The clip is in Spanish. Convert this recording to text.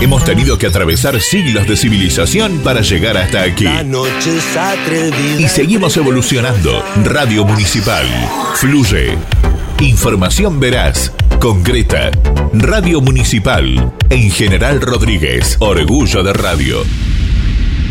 Hemos tenido que atravesar siglos de civilización para llegar hasta aquí. Y seguimos evolucionando. Radio Municipal. Fluye. Información veraz, concreta. Radio Municipal. En General Rodríguez. Orgullo de radio.